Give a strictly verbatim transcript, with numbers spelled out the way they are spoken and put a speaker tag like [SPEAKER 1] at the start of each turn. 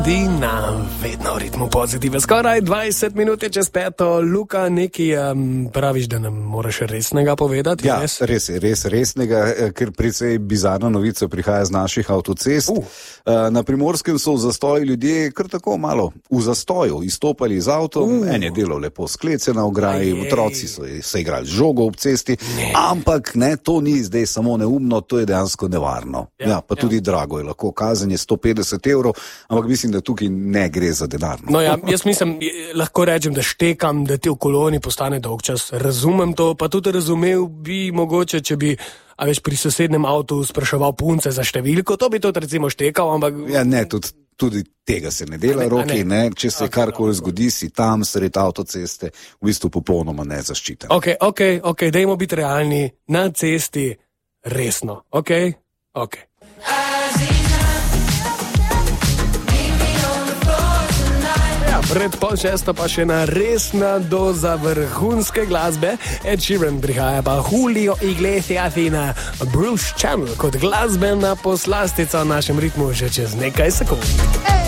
[SPEAKER 1] Na vedno v ritmu pozitive. Skoraj dvajset minut je čez peto. Luka, nekaj um, praviš, da nam moraš resnega povedati?
[SPEAKER 2] Ja,
[SPEAKER 1] res?
[SPEAKER 2] res je, res resnega, ker precej bizarna novica prihaja z naših avtocest.
[SPEAKER 1] Uh.
[SPEAKER 2] Na Primorskem so v zastoju ljudje kar tako malo v zastoju izstopali z avtom, uh. en je delal lepo sklece na ograji, otroci so se igrali z žogo ob cesti, ne. Ampak ne, to ni zdaj samo neumno, to je dejansko nevarno. Ja, ja pa tudi ja. Drago je lahko, kazen je sto petdeset evrov, ampak mislim, da tukaj ne gre za denar.
[SPEAKER 1] No ja, jaz mislim, lahko rečem, da štekam, da ti v koloni postane dolg čas. Razumem to, pa tudi razumel bi mogoče, če bi, a veš, pri sosednjem avtu spraševal punce za številko, to bi tudi recimo štekal, ampak...
[SPEAKER 2] Ja, ne, tudi, tudi tega se ne dela, ne, Roki, ne. ne, če se okay, karkoli zgodi, si tam sred avtoceste, v bistvu popolnoma nezaščiten.
[SPEAKER 1] Ok, ok, ok, dajmo biti realni, na cesti resno, ok, ok. Pred pol šesto pa še ena resna doza vrhunske glasbe. Ed Sheeran prihaja pa Julio Iglesias in Bruce Channel kot glasbena poslastica v našem ritmu že čez nekaj sekund.